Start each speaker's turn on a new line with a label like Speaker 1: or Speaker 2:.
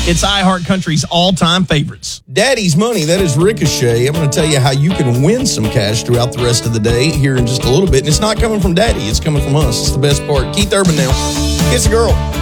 Speaker 1: It's iHeart Country's all-time favorites.
Speaker 2: Daddy's Money, that is Ricochet. I'm going to tell you how you can win some cash throughout the rest of the day here in just a little bit. And it's not coming from Daddy, it's coming from us. It's the best part. Keith Urban now. It's a girl.